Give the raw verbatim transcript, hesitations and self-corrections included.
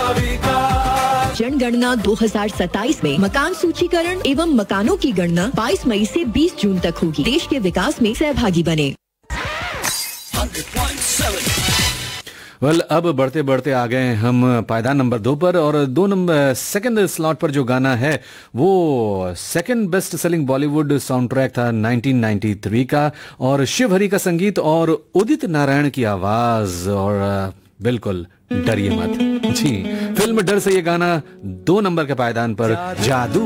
जनगणना दो हज़ार सत्ताईस में मकान सूचीकरण एवं मकानों की गणना बाईस मई से बीस जून तक होगी। देश के विकास में सहभागी बने। वेल well, अब बढ़ते बढ़ते आ गए हम पायदान नंबर दो पर, और दो नंबर सेकंड स्लॉट पर जो गाना है वो second best selling Bollywood sound track था नाइनटीन नाइंटी थ्री का, और शिव हरी का संगीत और उदित नारायण की आवाज, और बिल्कुल डरिए मत जी। फिल्म डर से ये गाना दो नंबर के पायदान पर, जादू।